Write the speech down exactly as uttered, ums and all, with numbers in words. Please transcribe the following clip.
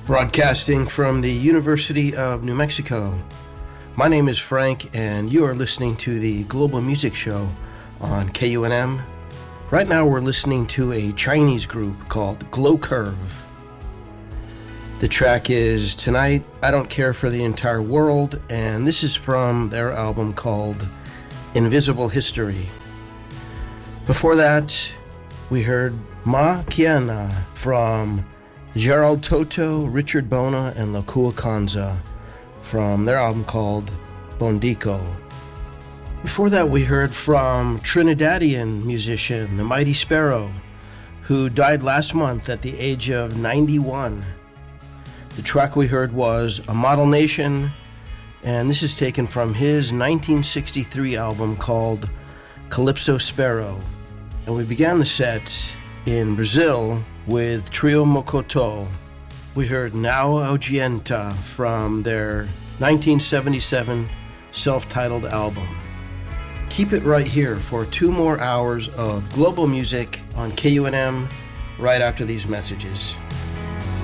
Broadcasting from the University of New Mexico. My name is Frank, and you are listening to the Global Music Show on K U N M. Right now we're listening to a Chinese group called Glow Curve. The track is Tonight, I Don't Care for the Entire World, and this is from their album called Invisible History. Before that, we heard Ma Kiana from Gerald Toto, Richard Bona, and Lakua Kanza from their album called Bondico. Before that, we heard from Trinidadian musician The Mighty Sparrow, who died last month at the age of ninety-one. The track we heard was A Model Nation, and this is taken from his nineteen sixty-three album called Calypso Sparrow. And we began the set in Brazil with Trio Mokoto. We heard Nao Audienta from their nineteen seventy-seven self-titled album. Keep it right here for two more hours of global music on K U N M right after these messages.